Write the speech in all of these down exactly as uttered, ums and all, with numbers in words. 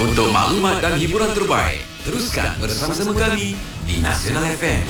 Untuk maklumat dan hiburan terbaik, teruskan bersama-sama kami di Nasional F M.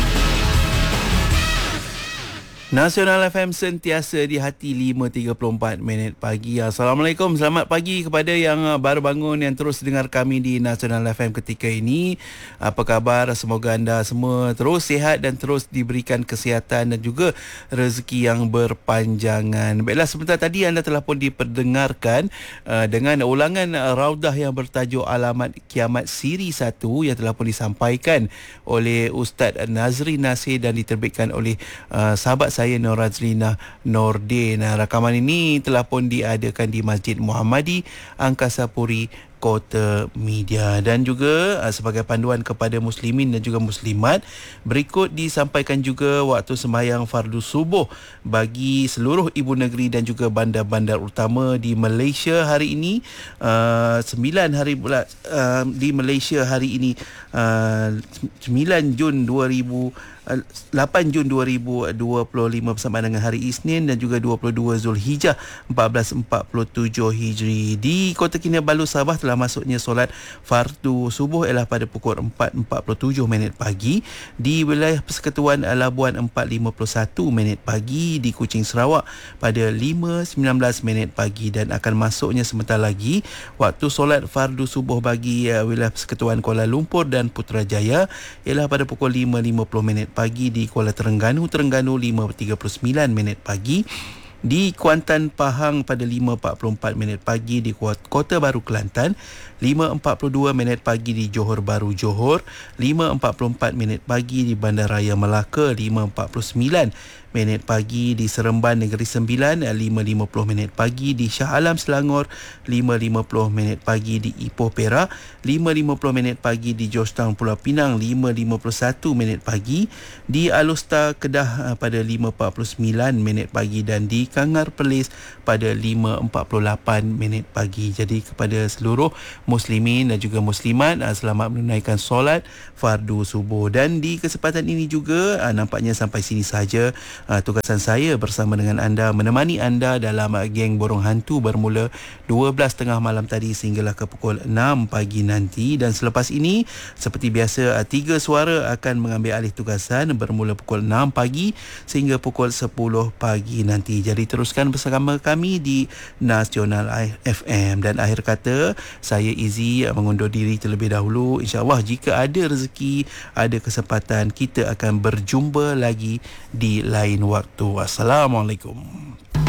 Nasional F M sentiasa di hati lima tiga puluh empat minit pagi. Assalamualaikum, selamat pagi kepada yang baru bangun, yang terus dengar kami di Nasional F M ketika ini. Apa khabar? Semoga anda semua terus sihat dan terus diberikan kesihatan dan juga rezeki yang berpanjangan. Baiklah, sebentar tadi anda telah pun diperdengarkan uh, dengan ulangan uh, Raudah yang bertajuk Alamat Kiamat Siri satu yang telah pun disampaikan oleh Ustaz Nazri Nasir dan diterbitkan oleh uh, sahabat saya Nur Razlina Nordin. Rakaman ini telah pun diadakan di Masjid Muhammadi Angkasa Puri, Kota Media. Dan juga sebagai panduan kepada muslimin dan juga muslimat, berikut disampaikan juga waktu sembahyang fardu subuh bagi seluruh ibu negeri dan juga bandar-bandar utama di Malaysia hari ini. uh, sembilan hari pula uh, di Malaysia hari ini, uh, sembilan Jun dua ribu lapan Jun dua ribu dua puluh lima bersama dengan hari Isnin dan juga dua puluh dua Zulhijjah empat belas empat puluh tujuh Hijri. Di Kota Kinabalu, Sabah, telah masuknya solat fardu subuh ialah pada pukul empat empat puluh tujuh minit pagi. Di wilayah Persekutuan Labuan empat lima puluh satu minit pagi. Di Kuching, Sarawak pada lima sembilan belas minit pagi. Dan akan masuknya sebentar lagi waktu solat fardu subuh bagi uh, wilayah Persekutuan Kuala Lumpur dan Putrajaya ialah pada pukul lima lima puluh minit pagi. Di Kuala Terengganu, Terengganu lima tiga puluh sembilan minit pagi. Di Kuantan, Pahang pada lima empat puluh empat minit pagi. Di Kota Baru, Kelantan lima empat puluh dua minit pagi. Di Johor Bahru, Johor lima empat puluh empat minit pagi. Di Bandaraya Melaka lima empat puluh sembilan minit pagi. Di Seremban Negeri Sembilan lima lima puluh minit pagi. Di Shah Alam, Selangor lima lima puluh minit pagi. Di Ipoh, Perak lima lima puluh minit pagi. Di Georgetown, Pulau Pinang lima lima puluh satu minit pagi. Di Alustar, Kedah pada lima empat puluh sembilan minit pagi. Dan di Kangar Perlis pada lima empat puluh lapan minit pagi. Jadi kepada seluruh muslimin dan juga muslimat, selamat menunaikan solat fardu subuh. Dan di kesempatan ini juga nampaknya sampai sini saja tugasan saya bersama dengan anda, menemani anda dalam geng Borong Hantu bermula dua belas tiga puluh malam tadi sehinggalah ke pukul enam pagi nanti. Dan selepas ini seperti biasa, tiga suara akan mengambil alih tugasan bermula pukul enam pagi sehingga pukul sepuluh pagi nanti. Jadi teruskan bersama kami di Nasional F M. Dan akhir kata, saya Izzy mengundur diri terlebih dahulu. InsyaAllah jika ada rezeki, ada kesempatan, kita akan berjumpa lagi di lain waktu. Assalamualaikum.